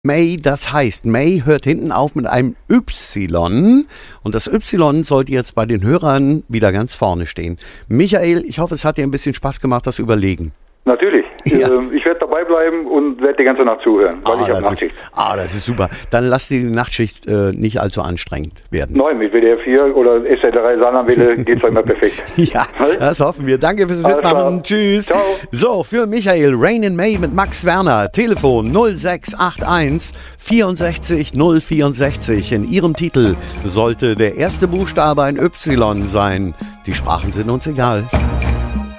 May, das heißt, May hört hinten auf mit einem Y und das Y sollte jetzt bei den Hörern wieder ganz vorne stehen. Michael, ich hoffe, es hat dir ein bisschen Spaß gemacht, das Überlegen. Natürlich. Ja. Ich werde dabei bleiben und werde die ganze Nacht zuhören, weil ich habe Nachtschicht. Das ist super. Dann lass dir die Nachtschicht nicht allzu anstrengend werden. Nein, mit WDR 4 oder SR3 Saarlandwelle geht es immer perfekt. Ja, das hoffen wir. Danke fürs Mitmachen. Tschüss. Ciao. So, für Michael, Rain in May mit Max Werner. Telefon 0681 64 064. In Ihrem Titel sollte der erste Buchstabe ein Y sein. Die Sprachen sind uns egal.